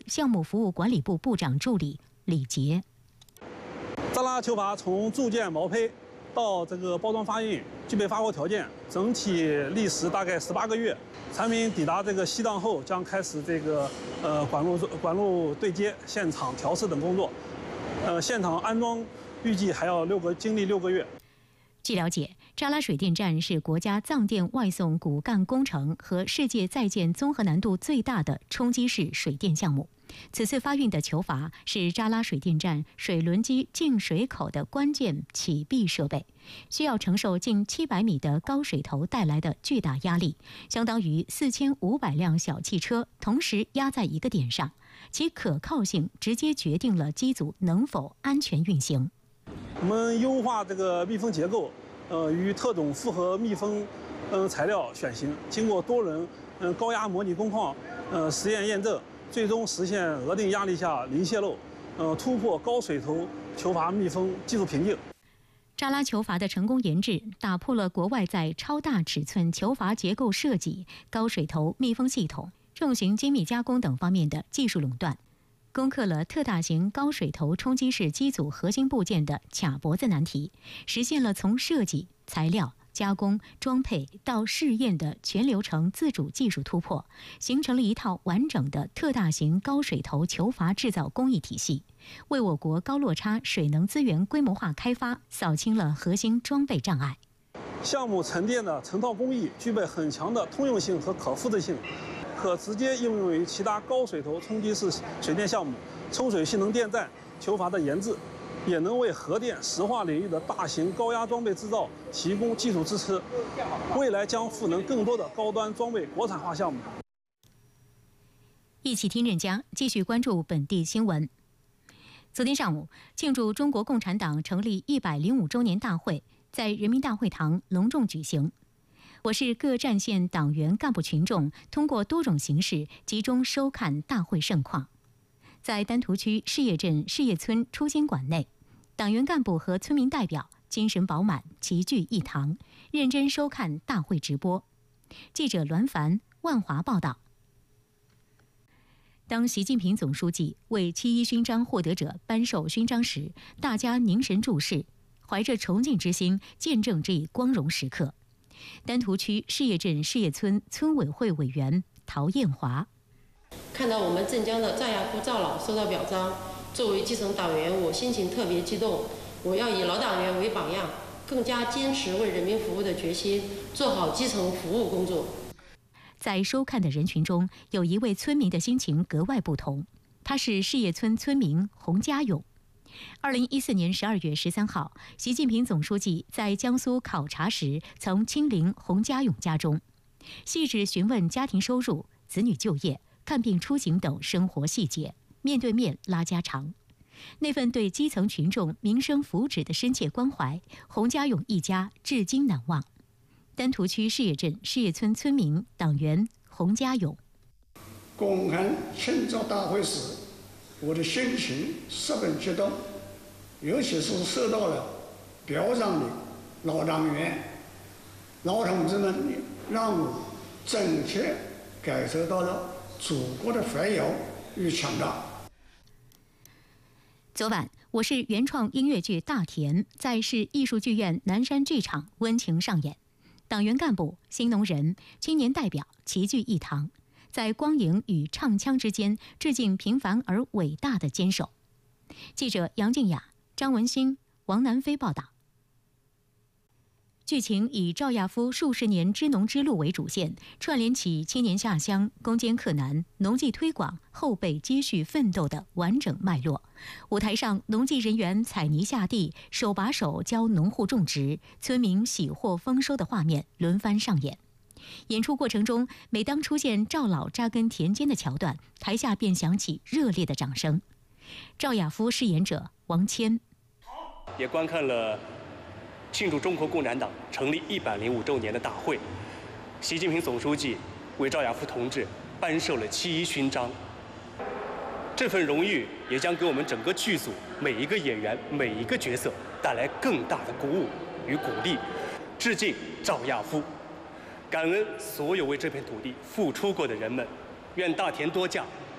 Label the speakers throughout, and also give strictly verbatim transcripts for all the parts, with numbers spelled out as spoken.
Speaker 1: 项目服务管理部部长助理李杰。
Speaker 2: 扎拉球筏从铸件毛坯到这个包装发运，具备发货条件，整体历时大概十八个月。产品抵达这个西藏后，将开始这个呃管路管路对接、现场调试等工作。呃，现场安装预计还要六个经历六个月。
Speaker 1: 据了解，扎拉水电站是国家藏电外送骨干工程和世界在建综合难度最大的冲击式水电项目。此次发运的球筏是扎拉水电站水轮机进水口的关键启闭设备，需要承受近七百米的高水头带来的巨大压力，相当于四千五百辆小汽车同时压在一个点上，其可靠性直接决定了机组能否安全运行。
Speaker 2: 我们优化这个密封结构，呃，与特种复合密封嗯材料选型，经过多轮嗯高压模拟工况呃实验验证。最终实现额定压力下零泄漏，呃，突破高水头球筏密封技术瓶颈。
Speaker 1: 扎拉球筏的成功研制，打破了国外在超大尺寸球筏结构设计、高水头密封系统、重型精密加工等方面的技术垄断，攻克了特大型高水头冲击式机组核心部件的卡脖子难题，实现了从设计、材料、加工、装配到试验的全流程自主技术突破，形成了一套完整的特大型高水头球筏制造工艺体系，为我国高落差水能资源规模化开发扫清了核心装备障碍。
Speaker 2: 项目沉淀的成套工艺具备很强的通用性和可复制性，可直接应用于其他高水头冲击式水电项目、抽水性能电站、球筏的研制，也能为核电石化领域的大型高压装备制造提供技术支持，未来将赋能更多的高端装备国产化项目。
Speaker 1: 一起听人家，继续关注本地新闻。昨天上午，庆祝中国共产党成立一百零五周年大会在人民大会堂隆重举行。我市各战线党员干部群众通过多种形式集中收看大会盛况。在丹徒区事业镇事业村初心馆内，党员干部和村民代表精神饱满，齐聚一堂，认真收看大会直播。记者栾凡、万华报道。当习近平总书记为七一勋章获得者颁授勋章时，大家凝神注视，怀着崇敬之心，见证这一光荣时刻。丹徒区事业镇事业村村委会委员陶艳华。
Speaker 3: 看到我们镇江的赵亚夫赵老收到表彰，作为基层党员，我心情特别激动。我要以老党员为榜样，更加坚持为人民服务的决心，做好基层服务工作。
Speaker 1: 在收看的人群中，有一位村民的心情格外不同，他是事业村村民洪家勇。二零一四年十二月十三号，习近平总书记在江苏考察时，曾亲临洪家勇家中，细致询问家庭收入、子女就业、看病出行等生活细节，面对面拉家常。那份对基层群众民生福祉的深切关怀，洪家勇一家至今难忘。丹徒区事业镇事业村村民党员洪家勇：
Speaker 4: 公开庆祝大会时，我的心情十分激动，尤其是受到了表彰的老党员、老同志们，让我真切感受到了祖国的繁荣与强大。
Speaker 1: 昨晚，我市原创音乐剧《大田》在市艺术剧院南山剧场温情上演，党员干部、新农人、青年代表齐聚一堂，在光影与唱腔之间致敬平凡而伟大的坚守。记者杨静雅、张文新、王南飞报道。剧情以赵亚夫数十年支农之路为主线，串联起青年下乡、攻坚克难、农技推广、后辈接续奋斗的完整脉络。舞台上，农技人员采泥下地，手把手教农户种植，村民喜获丰收的画面轮番上演。演出过程中，每当出现赵老扎根田间的桥段，台下便响起热烈的掌声。赵亚夫饰演者王谦
Speaker 5: 也观看了庆祝中国共产党成立一百零五周年的大会，习近平总书记为赵亚夫同志颁授了七一勋章。这份荣誉也将给我们整个剧组每一个演员、每一个角色带来更大的鼓舞与鼓励。致敬赵亚夫，感恩所有为这片土地付出过的人们。愿大田多稼，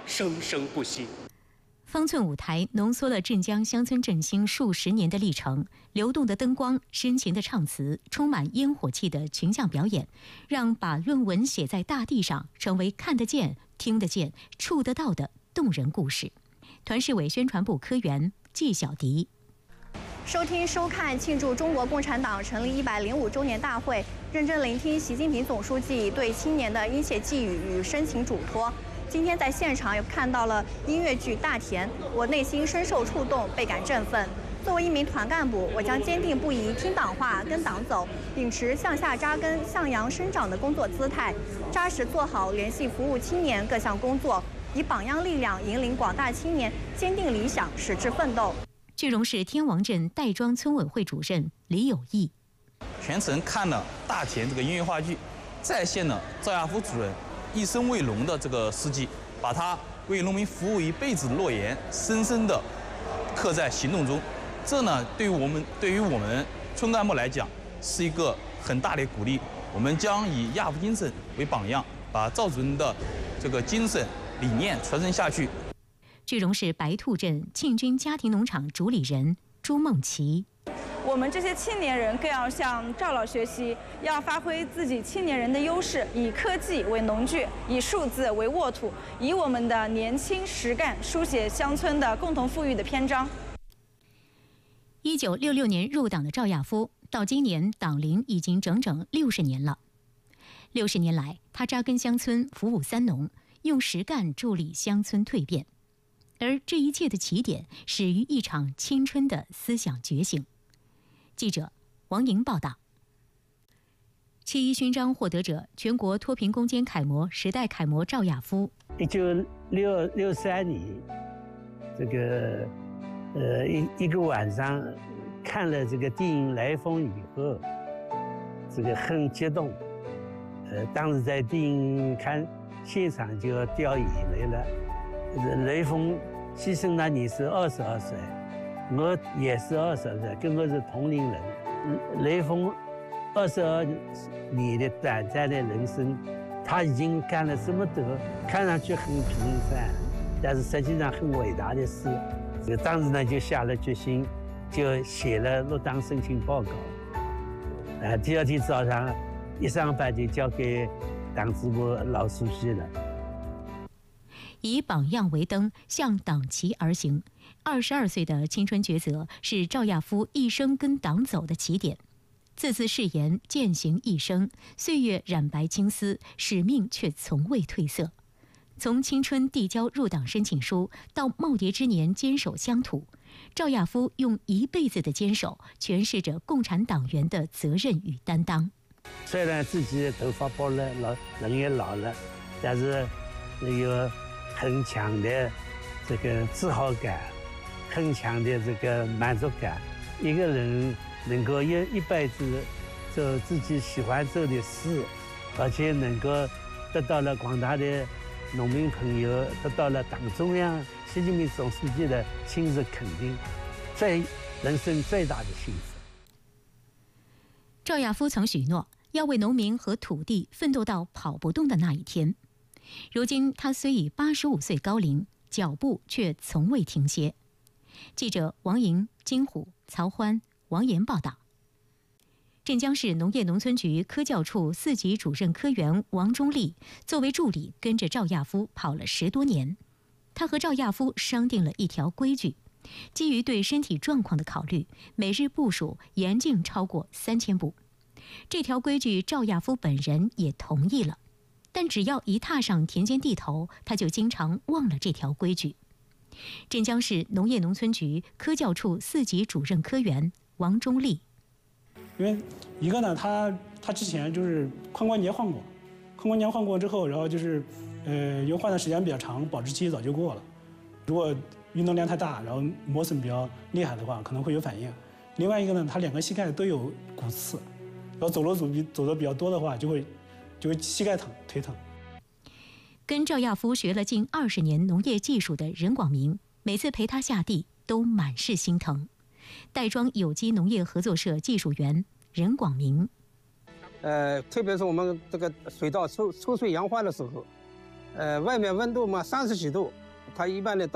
Speaker 5: 生生不息。
Speaker 1: 方寸舞台浓缩了镇江乡村振兴数十年的历程，流动的灯光、深情的唱词、充满烟火气的群像表演，让把论文写在大地上成为看得见、听得见、触得到的动人故事。团市委宣传部科员纪晓迪。
Speaker 6: 收听收看庆祝中国共产党成立一百零五周年大会，认真聆听习近平总书记对青年的殷切寄语与深情嘱托。今天在现场也看到了音乐剧《大田》，我内心深受触动，倍感振奋。作为一名团干部，我将坚定不移听党话、跟党走，秉持向下扎根、向阳生长的工作姿态，扎实做好联系服务青年各项工作，以榜样力量引领广大青年坚定理想、矢志奋斗。
Speaker 1: 句容市天王镇戴庄村委会主任李有义，
Speaker 7: 全程看了《大田》这个音乐话剧，再现了赵亚夫主任一生为农的这个事迹，把他为农民服务一辈子的诺言深深的刻在行动中。这呢，对于我们对于我们村干部来讲，是一个很大的鼓励。我们将以亚夫精神为榜样，把赵主任的这个精神理念传承下去。
Speaker 1: 句容市白兔镇庆军家庭农场主理人朱梦琪。
Speaker 8: 我们这些青年人更要向赵老学习，要发挥自己青年人的优势，以科技为农具，以数字为沃土，以我们的年轻实干书写乡村的共同富裕的篇章。
Speaker 1: 一九六六年入党的赵亚夫，到今年党龄已经整整六十年了。六十年来，他扎根乡村，服务三农，用实干助力乡村蜕变。而这一切的起点始于一场青春的思想觉醒。记者王莹报道。七一勋章获得者、全国脱贫攻坚楷模、时代楷模赵亚夫。
Speaker 9: 一九六六三年，这个呃一一个晚上看了这个电影《来风》以后，这个很激动。呃，当时在电影看现场就要掉眼泪了。雷锋牺牲那年是二十二岁，我也是二十二岁，跟我是同龄人。雷锋二十二年的短暂的人生，他已经干了这么多，看上去很平凡，但是实际上很伟大的事。这个当时呢就下了决心，就写了入党申请报告。呃，第二天早上一上班就交给党支部老书记了。
Speaker 1: 以榜样为灯，向党旗而行。二十二岁的青春抉择，是赵亚夫一生跟党走的起点。字字誓言，践行一生，岁月染白青丝，使命却从未褪色。从青春递交入党申请书，到耄耋之年坚守乡土，赵亚夫用一辈子的坚守，诠释着共产党员的责任与担当。
Speaker 9: 虽然自己头发薄了，老人也老了，但是有很强的这个自豪感，很强的这个满足感。一个人能够一一辈子做自己喜欢做的事，而且能够得到了广大的农民朋友，得到了党中央习近平总书记的亲自肯定，最人生最大的幸福。
Speaker 1: 赵亚夫曾许诺要为农民和土地奋斗到跑不动的那一天。如今他虽已八十五岁高龄，脚步却从未停歇。记者王莹、金虎、曹欢、王岩报道。镇江市农业农村局科教处四级主任科员王忠立作为助理，跟着赵亚夫跑了十多年。他和赵亚夫商定了一条规矩，基于对身体状况的考虑，每日步数严禁超过三千步。这条规矩赵亚夫本人也同意了。但只要一踏上田间地头，他就经常忘了这条规矩。镇江市农业农村局科教处四级主任科员王忠立。
Speaker 2: 因为一个呢，他他之前就是髋关节换过，髋关节换过之后，然后就是呃，因为换的时间比较长，保质期早就过了。如果运动量太大，然后磨损比较厉害的话，可能会有反应。另外一个呢，他两个膝盖都有骨刺，然后走路走比走的比较多的话，就会。就会膝盖疼、腿疼。
Speaker 1: 跟赵亚夫学了近二十年农业技术的任广明，每次陪他下地都满是心疼。戴庄有机农业合作社技术员任广明，
Speaker 10: 呃，特别是我们这个水稻抽抽水养化的时候， 呃，外面温度嘛三十几度，它一般的。